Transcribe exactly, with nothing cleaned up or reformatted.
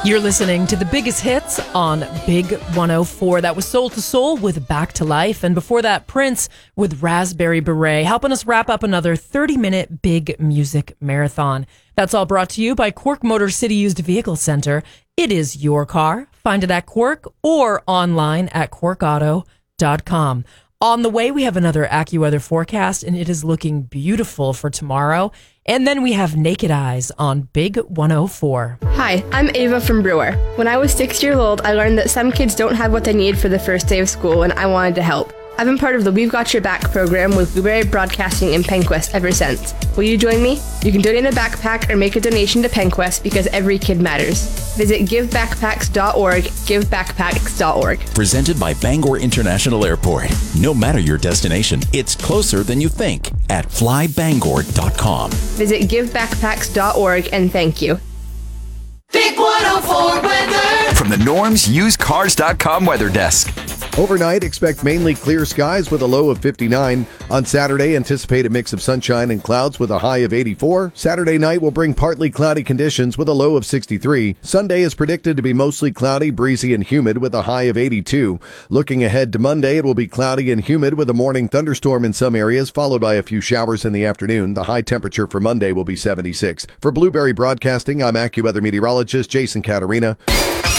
You're listening to the biggest hits on Big one oh four. That was Soul to Soul with Back to Life. And before that, Prince with Raspberry Beret, helping us wrap up another thirty-minute big music marathon. That's all brought to you by Quirk Motor City Used Vehicle Center. It is your car. Find it at Quirk or online at quirk auto dot com. On the way, we have another AccuWeather forecast, and it is looking beautiful for tomorrow. And then we have Naked Eyes on Big one oh four. Hi, I'm Ava from Brewer. When I was six years old, I learned that some kids don't have what they need for the first day of school, and I wanted to help. I've been part of the We've Got Your Back program with Blueberry Broadcasting in Penquest ever since. Will you join me? You can donate a backpack or make a donation to Penquest because every kid matters. Visit give backpacks dot org, give backpacks dot org. Presented by Bangor International Airport. No matter your destination, it's closer than you think at fly bangor dot com. Visit give backpacks dot org and thank you. Big one oh four weather. From the Norms Used Cars dot com weather desk. Overnight, expect mainly clear skies with a low of fifty-nine. On Saturday, anticipate a mix of sunshine and clouds with a high of eighty-four. Saturday night will bring partly cloudy conditions with a low of sixty-three. Sunday is predicted to be mostly cloudy, breezy, and humid with a high of eighty-two. Looking ahead to Monday, it will be cloudy and humid with a morning thunderstorm in some areas, followed by a few showers in the afternoon. The high temperature for Monday will be seventy-six. For Blueberry Broadcasting, I'm AccuWeather meteorologist Jason Caterina.